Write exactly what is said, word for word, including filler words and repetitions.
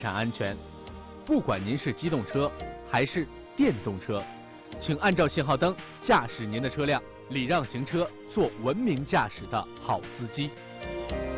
产安全。不管您是机动车还是电动车，请按照信号灯驾驶您的车辆，礼让行车，做文明驾驶的好司机。